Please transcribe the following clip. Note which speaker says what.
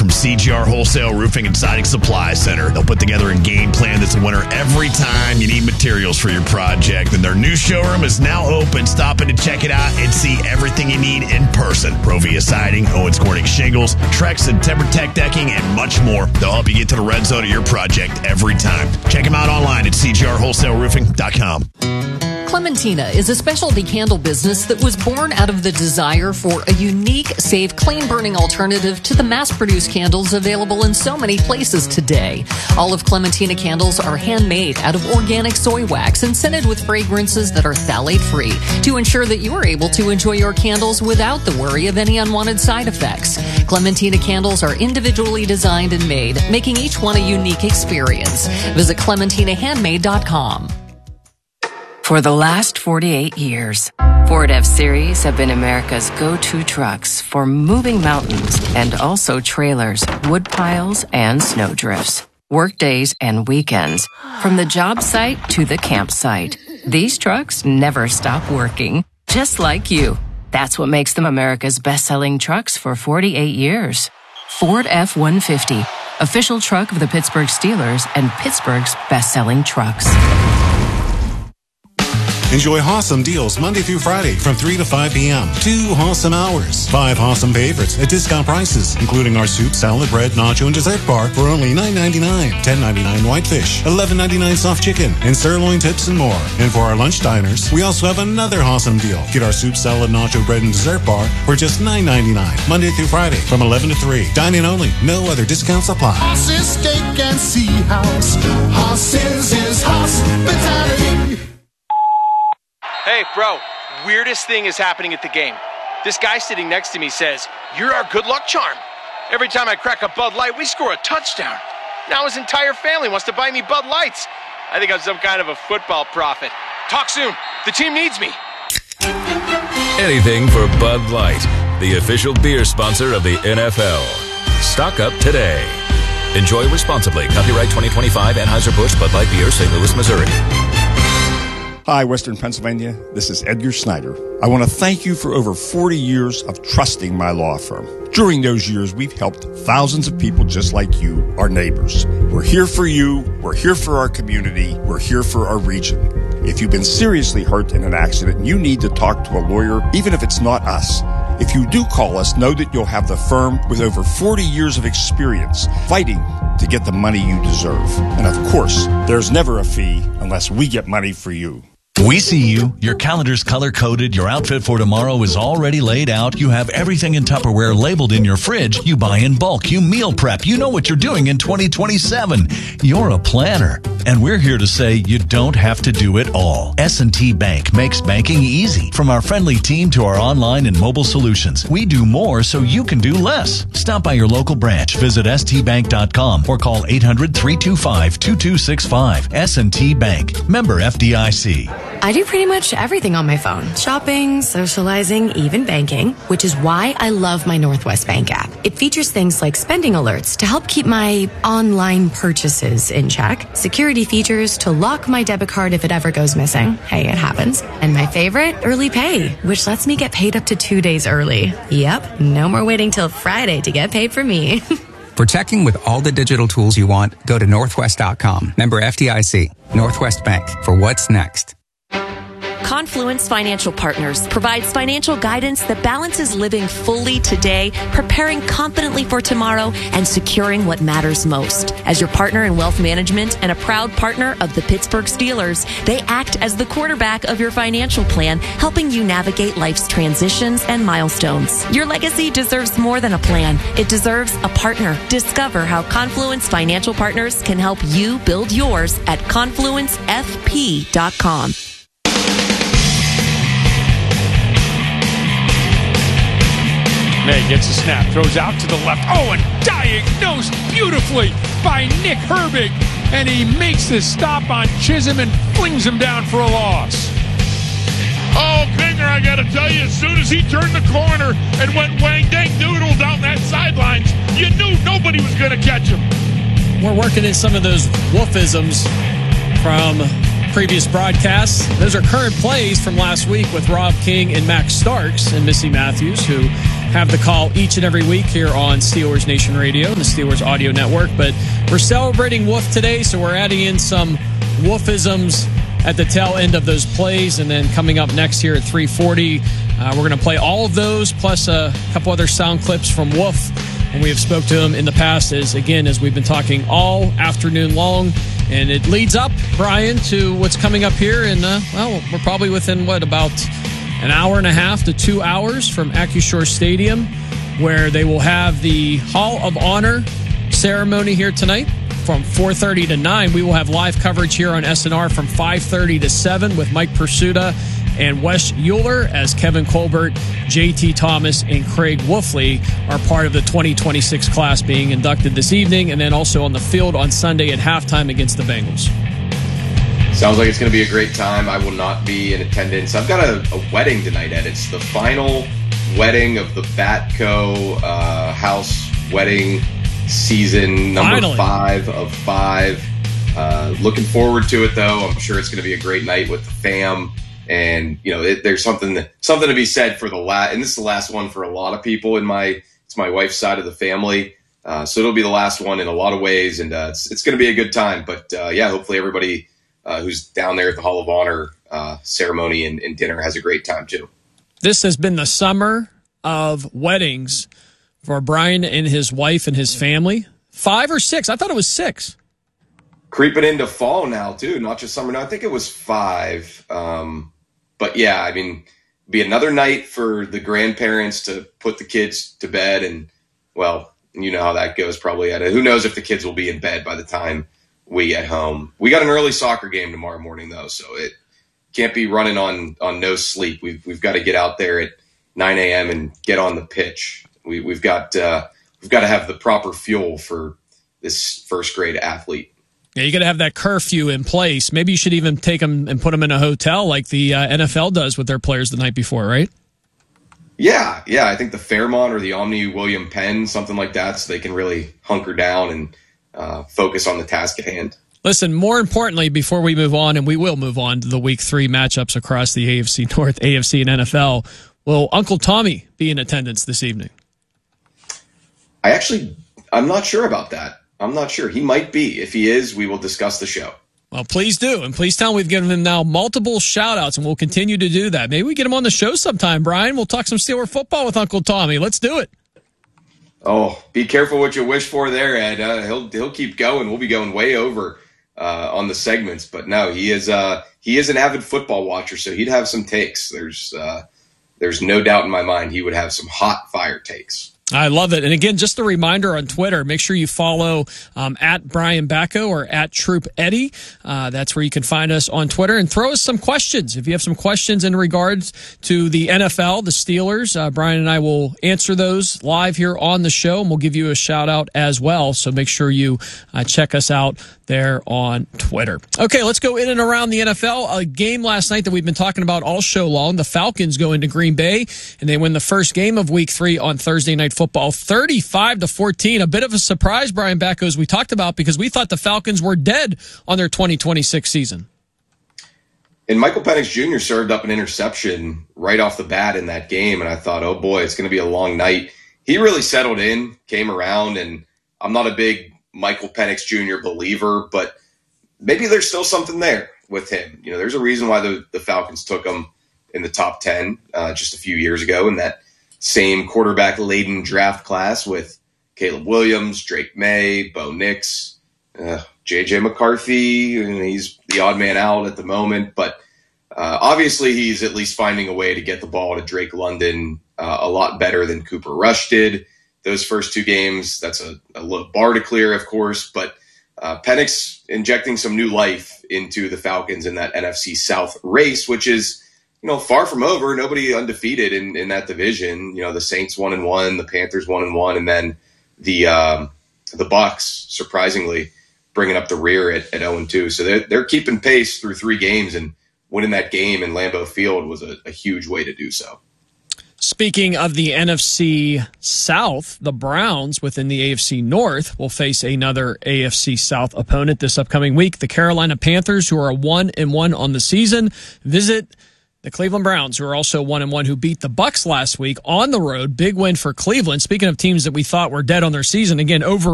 Speaker 1: from CGR Wholesale Roofing and Siding Supply Center. They'll put together a game plan that's a winner every time you need materials for your project. And their new showroom is now open. Stop in to check it out and see everything you need in person. Provia Siding, Owens Corning Shingles, Trex and TimberTech Decking, and much more. They'll help you get to the red zone of your project every time. Check them out online at cgrwholesaleroofing.com.
Speaker 2: Clementina is a specialty candle business that was born out of the desire for a unique, safe, clean-burning alternative to the mass-produced candles available in so many places today. All of Clementina candles are handmade out of organic soy wax and scented with fragrances that are phthalate-free to ensure that you are able to enjoy your candles without the worry of any unwanted side effects. Clementina candles are individually designed and made, making each one a unique experience. Visit ClementinaHandmade.com.
Speaker 3: For the last 48 years, Ford F-Series have been America's go-to trucks for moving mountains and also trailers, wood piles, and snow drifts, work days and weekends, from the job site to the campsite. These trucks never stop working, just like you. That's what makes them America's best-selling trucks for 48 years. Ford F-150, official truck of the Pittsburgh Steelers and Pittsburgh's best-selling trucks.
Speaker 4: Enjoy awesome deals Monday through Friday from 3 to 5 p.m. 2 awesome hours. 5 awesome favorites at discount prices, including our soup, salad, bread, nacho, and dessert bar for only $9.99. $10.99 whitefish, $11.99 soft chicken, and sirloin tips and more. And for our lunch diners, we also have another awesome deal. Get our soup, salad, nacho, bread, and dessert bar for just $9.99. Monday through Friday from 11 to 3. Dine-in only. No other discounts apply.
Speaker 5: Horses, steak, and sea house. Horses is hospitality.
Speaker 6: Hey, bro, weirdest thing is happening at the game. This guy sitting next to me says, "You're our good luck charm." Every time I crack a Bud Light, we score a touchdown. Now his entire family wants to buy me Bud Lights. I think I'm some kind of a football prophet. Talk soon. The team needs me.
Speaker 7: Anything for Bud Light, the official beer sponsor of the NFL. Stock up today. Enjoy responsibly. Copyright 2025 Anheuser-Busch Bud Light Beer, St. Louis, Missouri.
Speaker 8: Hi, Western Pennsylvania. This is Edgar Snyder. I want to thank you for over 40 years of trusting my law firm. During those years, we've helped thousands of people just like you, our neighbors. We're here for you. We're here for our community. We're here for our region. If you've been seriously hurt in an accident, you need to talk to a lawyer, even if it's not us. If you do call us, know that you'll have the firm with over 40 years of experience fighting to get the money you deserve. And of course, there's never a fee unless we get money for you.
Speaker 9: We see you. Your calendar's color-coded. Your outfit for tomorrow is already laid out. You have everything in Tupperware labeled in your fridge. You buy in bulk. You meal prep. You know what you're doing in 2027. You're a planner. And we're here to say you don't have to do it all. S&T Bank makes banking easy. From our friendly team to our online and mobile solutions, we do more so you can do less. Stop by your local branch. Visit stbank.com or call 800-325-2265. S&T Bank. Member FDIC.
Speaker 10: I do pretty much everything on my phone. Shopping, socializing, even banking, which is why I love my Northwest Bank app. It features things like spending alerts to help keep my online purchases in check, security features to lock my debit card if it ever goes missing. Hey, it happens. And my favorite, Early Pay, which lets me get paid up to 2 days early. Yep, no more waiting till Friday to get paid for me.
Speaker 11: For checking with all the digital tools you want, go to Northwest.com. Member FDIC. Northwest Bank. For what's next.
Speaker 12: Confluence Financial Partners provides financial guidance that balances living fully today, preparing confidently for tomorrow, and securing what matters most. As your partner in wealth management and a proud partner of the Pittsburgh Steelers, they act as the quarterback of your financial plan, helping you navigate life's transitions and milestones. Your legacy deserves more than a plan. It deserves a partner. Discover how Confluence Financial Partners can help you build yours at confluencefp.com.
Speaker 13: May gets a snap, throws out to the left. Oh, and diagnosed beautifully by Nick Herbig. And he makes the stop on Chisholm and flings him down for a loss.
Speaker 14: Oh, Binger, I got to tell you, as soon as he turned the corner and went wang dang doodle down that sidelines, you knew nobody was going to catch him.
Speaker 15: We're working in some of those wolfisms from previous broadcasts. Those are current plays from last week with Rob King and Max Starks and Missy Matthews, who have the call each and every week here on Steelers Nation Radio and the Steelers Audio Network. But we're celebrating Wolf today, so we're adding in some Wolfisms at the tail end of those plays. And then coming up next here at 3:40, we're going to play all of those, plus a couple other sound clips from Wolf. And we have spoke to him in the past, as we've been talking all afternoon long. And it leads up, Brian, to what's coming up here. And, we're probably within, about an hour and a half to 2 hours from Accushore Stadium, where they will have the Hall of Honor ceremony here tonight from 4:30 to 9. We will have live coverage here on SNR from 5:30 to 7 with Mike Pursuta and Wes Euler as Kevin Colbert, J.T. Thomas, and Craig Wolfley are part of the 2026 class being inducted this evening, and then also on the field on Sunday at halftime against the Bengals.
Speaker 16: Sounds like it's going to be a great time. I will not be in attendance. I've got a wedding tonight, Ed. It's the final wedding of the Batco house wedding season, number 5 of 5. Looking forward to it, though. I'm sure it's going to be a great night with the fam. And, there's something to be said for and this is the last one for a lot of people it's my wife's side of the family. So it'll be the last one in a lot of ways, and it's going to be a good time. But hopefully everybody who's down there at the Hall of Honor ceremony and dinner has a great time too.
Speaker 15: This has been the summer of weddings for Brian and his wife and his family. 5 or 6? I thought it was 6.
Speaker 16: Creeping into fall now too, not just summer. No, I think it was 5. But yeah, be another night for the grandparents to put the kids to bed, and you know how that goes probably. Who knows if the kids will be in bed by the time we get home. We got an early soccer game tomorrow morning though, so it can't be running on no sleep. We've got to get out there at 9 a.m. and get on the pitch. We've got to have the proper fuel for this first grade athlete.
Speaker 15: Yeah, you got to have that curfew in place. Maybe you should even take them and put them in a hotel like the NFL does with their players the night before, right?
Speaker 16: Yeah. I think the Fairmont or the Omni William Penn, something like that, so they can really hunker down and focus on the task at hand.
Speaker 15: Listen, more importantly, before we move on, and we will move on to the Week 3 matchups across the AFC North, AFC, and NFL, will Uncle Tommy be in attendance this evening?
Speaker 16: I'm not sure about that. I'm not sure. He might be. If he is, we will discuss the show.
Speaker 15: Well, please do. And please tell him we've given him now multiple shout-outs, and we'll continue to do that. Maybe we get him on the show sometime, Brian. We'll talk some Steeler football with Uncle Tommy. Let's do it.
Speaker 16: Oh, be careful what you wish for there, Ed. He'll keep going. We'll be going way over on the segments. But no, he is an avid football watcher, so he'd have some takes. There's no doubt in my mind he would have some hot fire takes.
Speaker 15: I love it. And again, just a reminder on Twitter, make sure you follow at Brian Bacco or at Troop Eddie. That's where you can find us on Twitter, and throw us some questions. If you have some questions in regards to the NFL, the Steelers, Brian and I will answer those live here on the show, and we'll give you a shout out as well. So make sure you check us out there on Twitter. Okay, let's go in and around the NFL. A game last night that we've been talking about all show long. The Falcons go into Green Bay, and they win the first game of Week 3 on Thursday Night Football, 35-14. A bit of a surprise, Brian Bacco, as we talked about, because we thought the Falcons were dead on their 2026 season.
Speaker 16: And Michael Penix Jr. served up an interception right off the bat in that game, and I thought, oh boy, it's going to be a long night. He really settled in, came around, and I'm not a big Michael Penix Jr. believer, but maybe there's still something there with him. There's a reason why the Falcons took him in the top 10 just a few years ago in that same quarterback-laden draft class with Caleb Williams, Drake May, Bo Nix, J.J. McCarthy. He's the odd man out at the moment, but obviously he's at least finding a way to get the ball to Drake London a lot better than Cooper Rush did. Those first 2 games, that's a low bar to clear, of course, but Penix injecting some new life into the Falcons in that NFC South race, which is, far from over. Nobody undefeated in that division. The Saints 1-1, the Panthers 1-1, and then the Bucs surprisingly bringing up the rear at 0-2. So they're keeping pace through 3 games, and winning that game in Lambeau Field was a huge way to do so.
Speaker 15: Speaking of the NFC South, the Browns within the AFC North will face another AFC South opponent this upcoming week. The Carolina Panthers, who are 1-1 on the season, visit The Cleveland Browns, who are also 1-1, who beat the Bucs last week on the road. Big win for Cleveland. Speaking of teams that we thought were dead on their season, again, over